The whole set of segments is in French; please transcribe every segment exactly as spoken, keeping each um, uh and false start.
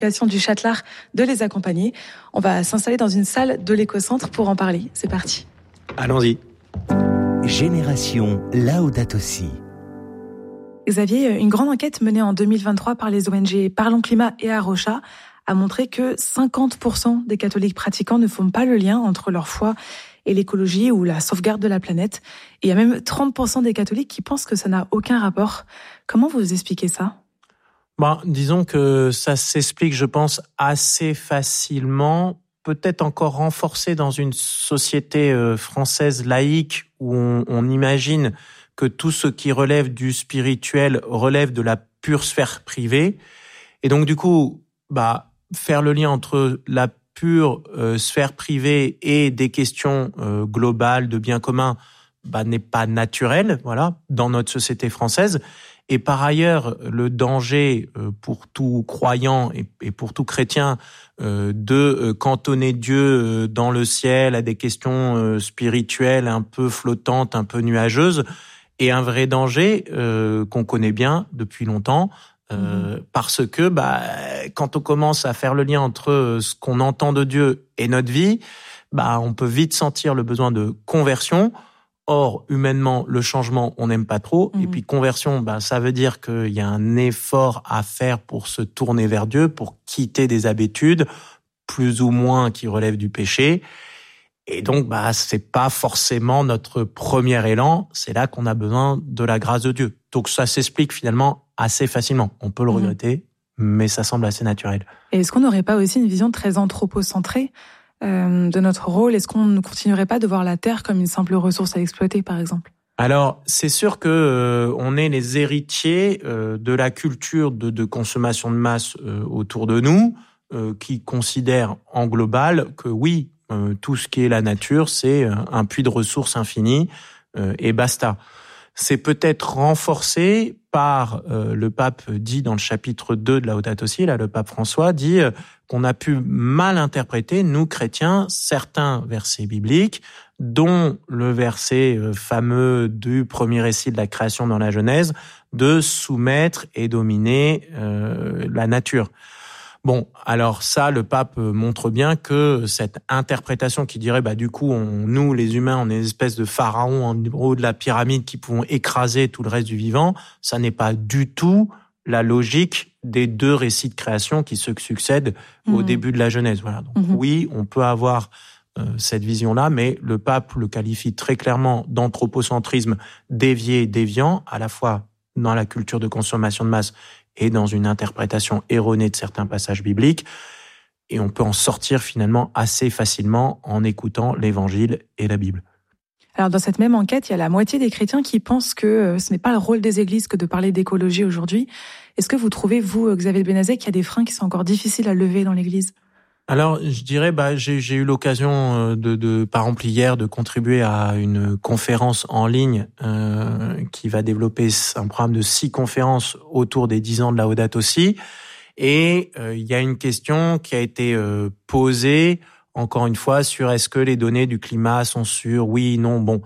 du Châtelard de les accompagner. On va s'installer dans une salle de l'éco-centre pour en parler. C'est parti. Allons-y. Génération Laudato Si. Xavier, une grande enquête menée en deux mille vingt-trois par les O N G Parlons Climat et Arocha a montré que cinquante pour cent des catholiques pratiquants ne font pas le lien entre leur foi et l'écologie ou la sauvegarde de la planète. Et il y a même trente pour cent des catholiques qui pensent que ça n'a aucun rapport. Comment vous expliquez ça ? Bon, disons que ça s'explique, je pense, assez facilement, peut-être encore renforcé dans une société française laïque où on, on imagine que tout ce qui relève du spirituel relève de la pure sphère privée. Et donc, du coup, bah, faire le lien entre la pure euh, sphère privée et des questions euh, globales de bien commun, bah, n'est pas naturel, voilà, dans notre société française. Et par ailleurs, le danger euh, pour tout croyant et, et pour tout chrétien euh, de euh, cantonner Dieu euh, dans le ciel à des questions euh, spirituelles un peu flottantes, un peu nuageuses, est un vrai danger euh, qu'on connaît bien depuis longtemps. Euh, mmh. Parce que bah, quand on commence à faire le lien entre ce qu'on entend de Dieu et notre vie, bah, on peut vite sentir le besoin de conversion. Or, humainement, le changement, on n'aime pas trop. Mmh. Et puis, conversion, bah, ça veut dire qu'il y a un effort à faire pour se tourner vers Dieu, pour quitter des habitudes, plus ou moins qui relèvent du péché. Et donc, bah, c'est pas forcément notre premier élan. C'est là qu'on a besoin de la grâce de Dieu. Donc, ça s'explique finalement assez facilement. On peut le regretter, mmh. mais ça semble assez naturel. Et est-ce qu'on n'aurait pas aussi une vision très anthropocentrée euh, de notre rôle ? Est-ce qu'on ne continuerait pas de voir la Terre comme une simple ressource à exploiter, par exemple ? Alors, c'est sûr que euh, on est les héritiers euh, de la culture de, de consommation de masse euh, autour de nous, euh, qui considère en global que oui, euh, tout ce qui est la nature, c'est un puits de ressources infini euh, et basta. C'est peut-être renforcé par euh, le pape dit dans le chapitre deux de Laudato Si, là, le pape François dit euh, qu'on a pu mal interpréter, nous chrétiens, certains versets bibliques, dont le verset euh, fameux du premier récit de la création dans la Genèse, de soumettre et dominer euh, la nature. Bon, alors ça, le pape montre bien que cette interprétation qui dirait, bah du coup, on, nous, les humains, on est une espèce de pharaons en haut de la pyramide qui pouvons écraser tout le reste du vivant, ça n'est pas du tout la logique des deux récits de création qui se succèdent mmh. au début de la Genèse. Voilà. Donc mmh. oui, on peut avoir euh, cette vision-là, mais le pape le qualifie très clairement d'anthropocentrisme dévié, déviant, à la fois dans la culture de consommation de masse et dans une interprétation erronée de certains passages bibliques. Et on peut en sortir finalement assez facilement en écoutant l'Évangile et la Bible. Alors dans cette même enquête, il y a la moitié des chrétiens qui pensent que ce n'est pas le rôle des églises que de parler d'écologie aujourd'hui. Est-ce que vous trouvez, vous, Xavier Benazet, qu'il y a des freins qui sont encore difficiles à lever dans l'Église ? Alors, je dirais, bah, j'ai, j'ai eu l'occasion de, de, par exemple hier, de contribuer à une conférence en ligne euh, qui va développer un programme de six conférences autour des dix ans de Laudato Si. Et euh, il y a une question qui a été euh, posée, encore une fois, sur est-ce que les données du climat sont sûres ? Oui, non, bon.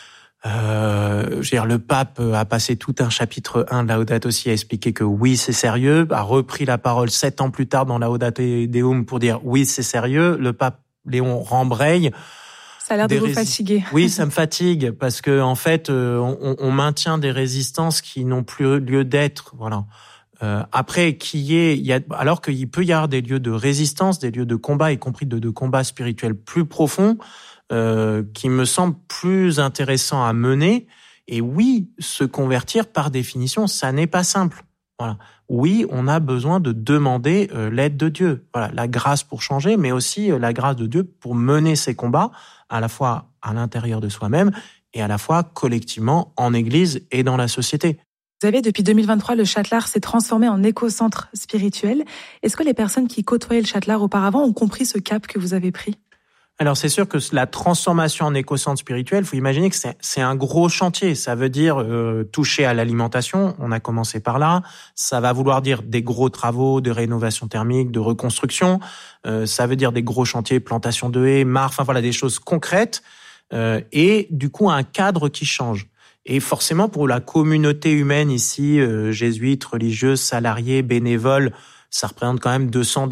Euh, je veux dire, le pape a passé tout un chapitre un de Laudato Si à expliquer que oui, c'est sérieux, a repris la parole sept ans plus tard dans Laudato Deum pour dire oui, c'est sérieux. Le pape Léon rembraye. Ça a l'air de vous résis... fatiguer. Oui, ça me fatigue parce que en fait, on, on maintient des résistances qui n'ont plus lieu d'être. Voilà. Euh, après, qu'il y ait, il y a, alors qu'il peut y avoir des lieux de résistance, des lieux de combat, y compris de, de combat spirituel plus profond. Euh, qui me semble plus intéressant à mener. Et oui, se convertir, par définition, ça n'est pas simple. Voilà. Oui, on a besoin de demander euh, l'aide de Dieu. Voilà, la grâce pour changer, mais aussi euh, la grâce de Dieu pour mener ces combats, à la fois à l'intérieur de soi-même et à la fois collectivement en Église et dans la société. Vous avez, depuis deux mille vingt-trois, le Châtelard s'est transformé en éco-centre spirituel. Est-ce que les personnes qui côtoyaient le Châtelard auparavant ont compris ce cap que vous avez pris ? Alors c'est sûr que la transformation en éco-centre spirituel, faut imaginer que c'est, c'est un gros chantier. Ça veut dire euh, toucher à l'alimentation, on a commencé par là. Ça va vouloir dire des gros travaux de rénovation thermique, de reconstruction. Euh, ça veut dire des gros chantiers, plantation de haies, mares, enfin voilà, des choses concrètes. Euh, et du coup un cadre qui change. Et forcément pour la communauté humaine ici, euh, jésuites, religieuses, salariés, bénévoles, ça représente quand même deux cents